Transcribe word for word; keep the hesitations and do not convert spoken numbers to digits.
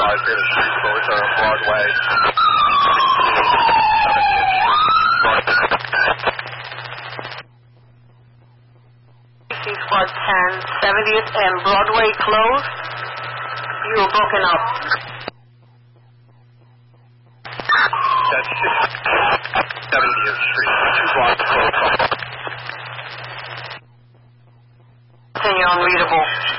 five Davis Street, both are Broadway. Squad ten, seventieth and Broadway closed. You were broken up. That's seventieth Street, two blocks closed. Continue unreadable.